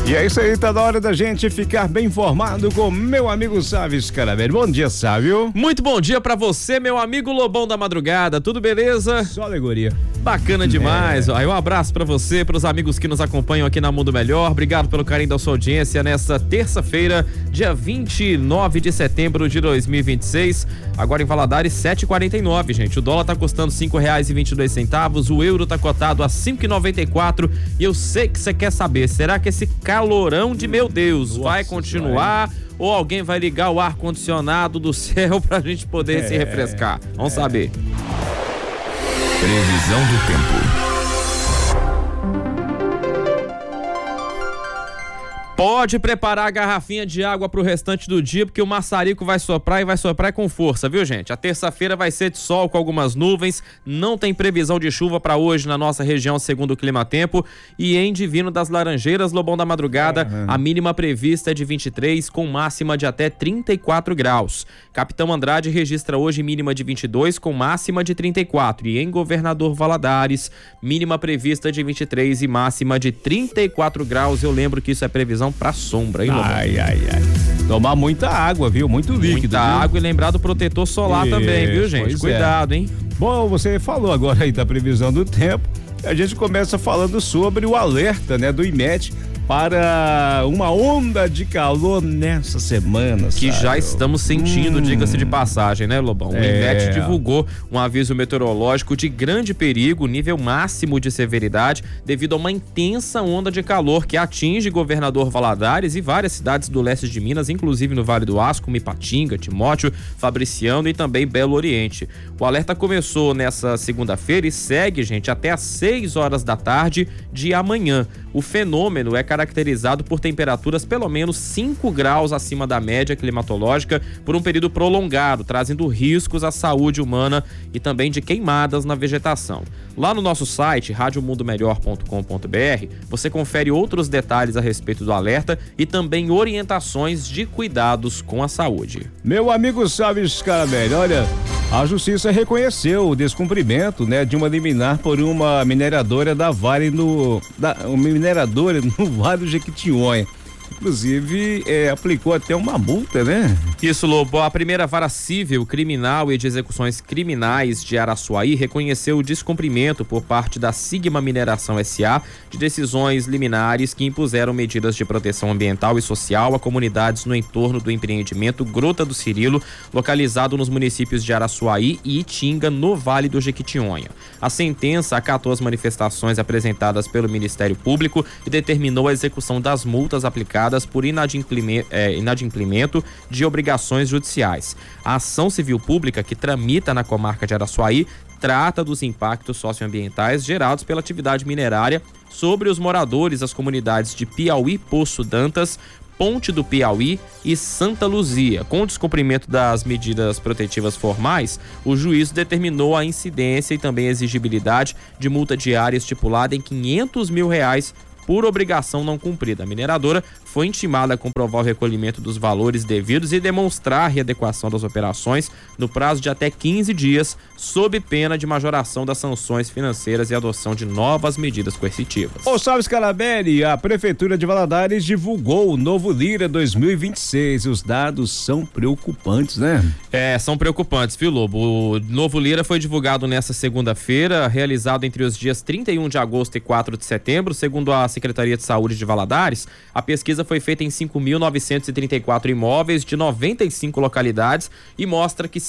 E é isso aí, tá na hora da gente ficar bem informado com meu amigo Sávio Scarabelli. Bom dia, Sávio. Muito bom dia pra você, meu amigo Lobão da Madrugada. Tudo beleza? Só alegoria. Bacana demais. Aí um abraço pra você, pros amigos que nos acompanham aqui na Mundo Melhor. Obrigado pelo carinho da sua audiência nessa terça-feira, dia 29 de setembro de 2026. Agora em Valadares, 7,49, gente. O dólar tá custando R$5,22, o euro tá cotado a 5,94. E eu sei que você quer saber, será que esse calorão de meu Deus vai continuar? Ou alguém vai ligar o ar-condicionado do céu pra gente poder se refrescar? Vamos saber. Previsão do tempo. Pode preparar a garrafinha de água pro restante do dia, porque o maçarico vai soprar e vai soprar com força, viu, gente? A terça-feira vai ser de sol com algumas nuvens, não tem previsão de chuva para hoje na nossa região, segundo o Climatempo. E em Divino das Laranjeiras, Lobão da Madrugada, a mínima prevista é de 23, com máxima de até 34 graus. Capitão Andrade registra hoje mínima de 22, com máxima de 34. E em Governador Valadares, mínima prevista de 23 e máxima de 34 graus. Eu lembro que isso é previsão pra sombra, hein, Lobão? Ai. Tomar muita água, viu? Muito líquido. Muita água e lembrar do protetor solar também, viu, gente? Cuidado, hein? Bom, você falou agora aí da previsão do tempo. A gente começa falando sobre o alerta, né, do IMET para uma onda de calor nessa semana. Que já estamos sentindo, diga-se de passagem, né, Lobão? O IMET divulgou um aviso meteorológico de grande perigo, nível máximo de severidade, devido a uma intensa onda de calor que atinge Governador Valadares e várias cidades do leste de Minas, inclusive no Vale do Aço, como Ipatinga, Timóteo, Fabriciano e também Belo Oriente. O alerta começou nessa segunda-feira e segue, gente, até às 6 horas da tarde de amanhã. O fenômeno é caracterizado por temperaturas pelo menos 5 graus acima da média climatológica por um período prolongado, trazendo riscos à saúde humana e também de queimadas na vegetação. Lá no nosso site, radiomundomelhor.com.br, você confere outros detalhes a respeito do alerta e também orientações de cuidados com a saúde. Meu amigo Sávio Scarabelli, olha, a justiça reconheceu o descumprimento, né, de uma liminar por uma mineradora da Vale no Vale do Jequitinhonha. Inclusive, aplicou até uma multa, né? Isso, Lobo. A primeira vara civil, criminal e de execuções criminais de Araçuaí reconheceu o descumprimento por parte da Sigma Mineração S.A. de decisões liminares que impuseram medidas de proteção ambiental e social a comunidades no entorno do empreendimento Grota do Cirilo, localizado nos municípios de Araçuaí e Itinga, no Vale do Jequitinhonha. A sentença acatou as manifestações apresentadas pelo Ministério Público e determinou a execução das multas aplicadas por inadimplemento de obrigações judiciais. A ação civil pública que tramita na comarca de Araçuaí trata dos impactos socioambientais gerados pela atividade minerária sobre os moradores das comunidades de Piauí, Poço Dantas, Ponte do Piauí e Santa Luzia. Com o descumprimento das medidas protetivas formais, o juízo determinou a incidência e também a exigibilidade de multa diária estipulada em R$500 mil por obrigação não cumprida. A mineradora foi intimada a comprovar o recolhimento dos valores devidos e demonstrar a readequação das operações no prazo de até 15 dias, sob pena de majoração das sanções financeiras e adoção de novas medidas coercitivas. Ô, Sávio Scarabelli, a Prefeitura de Valadares divulgou o novo Lira 2026. Os dados são preocupantes, né? São preocupantes, viu, Lobo? O novo Lira foi divulgado nesta segunda-feira, realizado entre os dias 31 de agosto e 4 de setembro, segundo a Secretaria de Saúde de Valadares. A pesquisa foi feita em 5.934 imóveis de 95 localidades e mostra que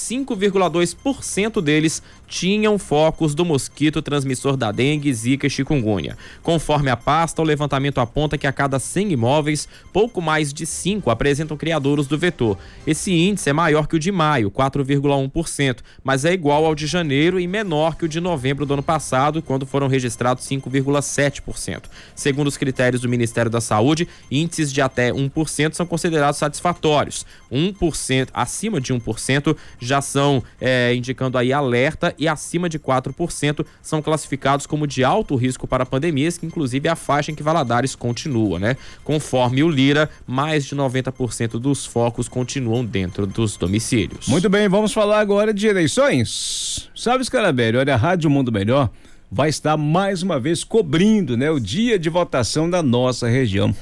5,2% deles tinham focos do mosquito transmissor da dengue, zika e chikungunya. Conforme a pasta, o levantamento aponta que a cada 100 imóveis, pouco mais de 5 apresentam criadouros do vetor. Esse índice é maior que o de maio, 4,1%, mas é igual ao de janeiro e menor que o de novembro do ano passado, quando foram registrados 5,7%. Segundo os critérios do Ministério da Saúde, índices de até 1% são considerados satisfatórios. 1%, acima de 1% já são indicando aí alerta, e acima de 4% são classificados como de alto risco para pandemias, que inclusive é a faixa em que Valadares continua, né? Conforme o Lira, mais de 90% dos focos continuam dentro dos domicílios. Muito bem, vamos falar agora de eleições. Sávio Scarabelli, olha, a Rádio Mundo Melhor vai estar mais uma vez cobrindo, né, o dia de votação da nossa região.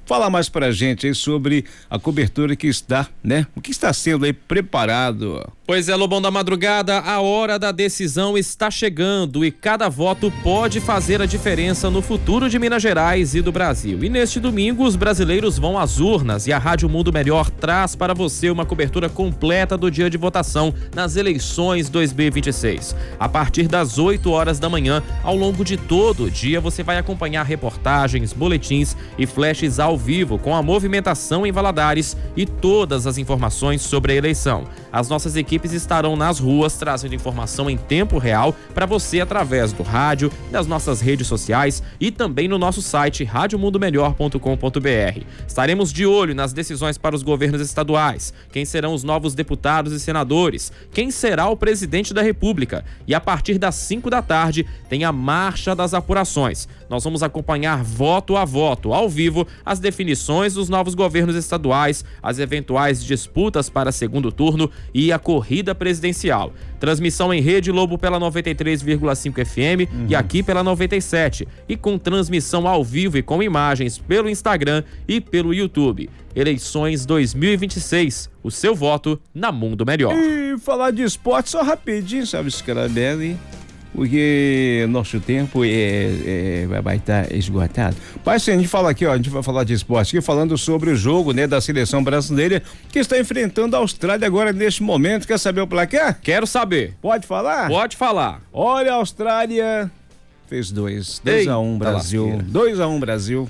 falar mais pra gente aí sobre a cobertura que está, né? O que está sendo aí preparado. Pois é, Lobão da Madrugada, a hora da decisão está chegando e cada voto pode fazer a diferença no futuro de Minas Gerais e do Brasil. E neste domingo, os brasileiros vão às urnas e a Rádio Mundo Melhor traz para você uma cobertura completa do dia de votação nas eleições 2026. A partir das 8 horas da manhã, ao longo de todo o dia, você vai acompanhar reportagens, boletins e flashes ao vivo com a movimentação em Valadares e todas as informações sobre a eleição. As nossas equipes estarão nas ruas trazendo informação em tempo real para você através do rádio, das nossas redes sociais e também no nosso site radiomundomelhor.com.br. Estaremos de olho nas decisões para os governos estaduais, quem serão os novos deputados e senadores, quem será o presidente da República. E a partir das 5 da tarde tem a marcha das apurações. Nós vamos acompanhar voto a voto, ao vivo, as definições dos novos governos estaduais, as eventuais disputas para segundo turno e a corrida presidencial. Transmissão em Rede Lobo pela 93,5 FM e aqui pela 97. E com transmissão ao vivo e com imagens pelo Instagram e pelo YouTube. Eleições 2026. O seu voto na Mundo Melhor. E falar de esporte só rapidinho, sabe, Scarabelli? Porque nosso tempo vai estar esgotado. Mas sim, a gente fala aqui, ó, a gente vai falar de esporte aqui, falando sobre o jogo, né, da seleção brasileira que está enfrentando a Austrália agora neste momento. Quer saber o placar? Quero saber. Pode falar? Pode falar. Olha, a Austrália fez 2-1 Brasil. 2-1 Brasil.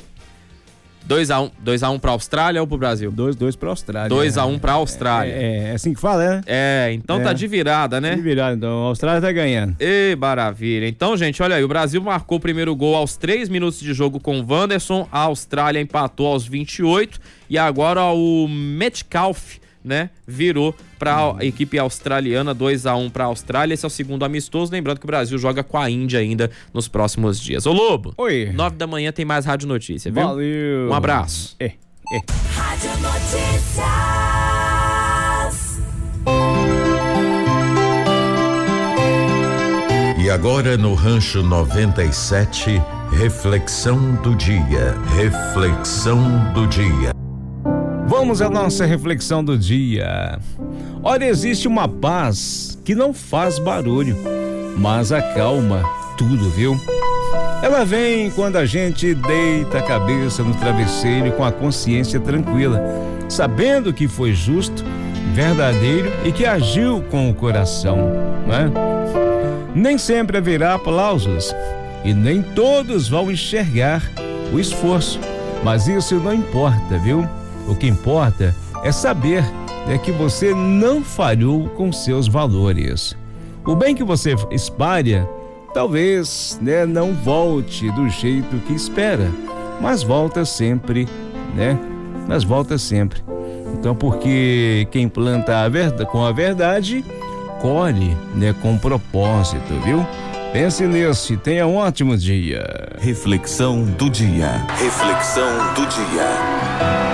2-1 pra Austrália ou pro Brasil? 2-2 pra Austrália. 2-1 pra Austrália. É assim que fala, né? Então tá de virada, né? De virada, então. A Austrália tá ganhando. Maravilha. Então, gente, olha aí, o Brasil marcou o primeiro gol aos 3 minutos de jogo com o Wanderson, a Austrália empatou aos 28 e agora o Metcalf, né, virou para a equipe australiana, 2-1 para a Austrália. Esse é o segundo amistoso, lembrando que o Brasil joga com a Índia ainda nos próximos dias. Ô Lobo, oi. 9 da manhã tem mais Rádio Notícia, viu? Valeu. Um abraço. Rádio Notícias. E agora no Rancho 97, reflexão do dia. Reflexão do dia. Vamos à nossa reflexão do dia. Olha, existe uma paz que não faz barulho, mas acalma tudo, viu? Ela vem quando a gente deita a cabeça no travesseiro com a consciência tranquila, sabendo que foi justo, verdadeiro e que agiu com o coração, né? Nem sempre haverá aplausos e nem todos vão enxergar o esforço, mas isso não importa, viu? O que importa é saber, né, que você não falhou com seus valores. O bem que você espalha, talvez, né, não volte do jeito que espera, mas volta sempre, né? Mas volta sempre. Então, porque quem planta com a verdade, colhe, né, com propósito, viu? Pense nisso, tenha um ótimo dia. Reflexão do dia. Reflexão do dia.